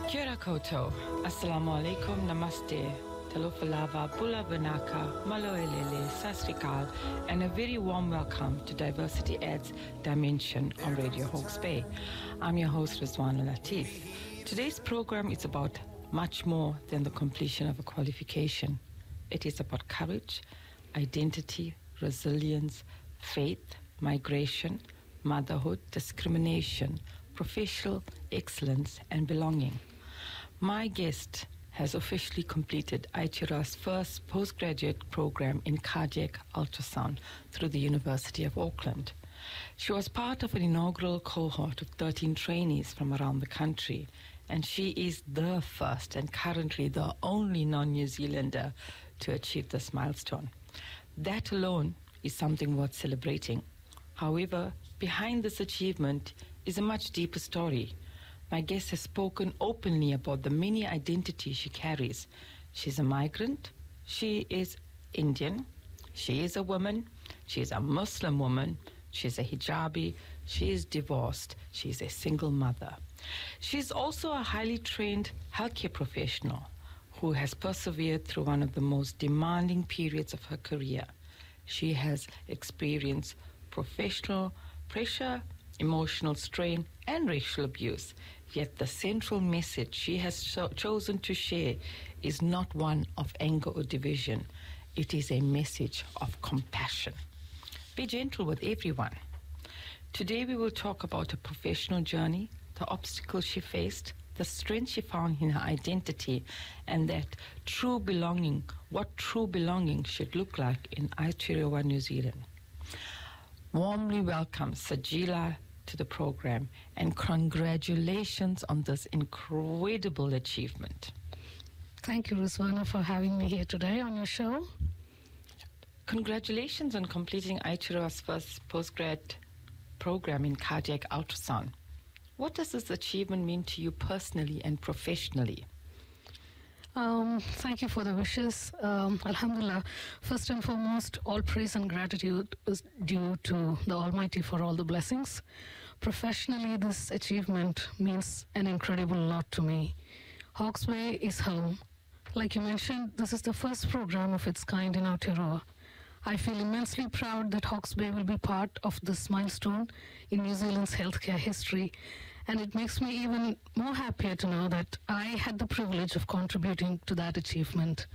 Kia ora koutou, assalamu alaikum, namaste, talofalava, bula banaka, maloelele, sasrikal, and a very warm welcome to Diversity Adds Dimension on Radio Hawke's Bay. I'm your host, Rizwana Latif. Today's program is about much more than the completion of a qualification. It is about courage, identity, resilience, faith, migration, motherhood, discrimination, professional excellence, and belonging. My guest has officially completed Aotearoa's first postgraduate program in cardiac ultrasound through the University of Auckland. She was part of an inaugural cohort of 13 trainees from around the country, and she is the first and currently the only non-New Zealander to achieve this milestone. That alone is something worth celebrating. However, behind this achievement is a much deeper story. My guest has spoken openly about the many identities she carries. She's a migrant, she is Indian, she is a woman, she is a Muslim woman, she is a hijabi, she is divorced, she is a single mother. She is also a highly trained healthcare professional who has persevered through one of the most demanding periods of her career. She has experienced professional pressure, emotional strain, and racial abuse. Yet the central message she has chosen to share is not one of anger or division. It is a message of compassion. Be gentle with everyone. Today we will talk about her professional journey, the obstacles she faced, the strength she found in her identity, and that true belonging, what true belonging should look like in Aotearoa, New Zealand. Warmly welcome Sajila to the program, and congratulations on this incredible achievement. Thank you, Rizwana, for having me here today on your show. Congratulations on completing Aotearoa's first postgrad program in cardiac ultrasound. What does this achievement mean to you personally and professionally? Thank you for the wishes. Alhamdulillah, first and foremost, all praise and gratitude is due to the Almighty for all the blessings. Professionally, this achievement means an incredible lot to me. Hawke's Bay is home. Like you mentioned, this is the first program of its kind in Aotearoa. I feel immensely proud that Hawke's Bay will be part of this milestone in New Zealand's healthcare history. And it makes me even more happier to know that I had the privilege of contributing to that achievement.